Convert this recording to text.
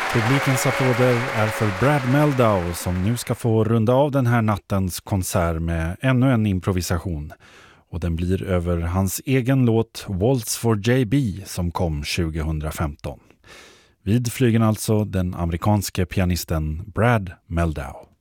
Publikens applåder är för Brad Mehldau som nu ska få runda av den här nattens konsert med ännu en improvisation. Och den blir över hans egen låt Waltz for JB som kom 2015. Vid flygen alltså den amerikanske pianisten Brad Mehldau.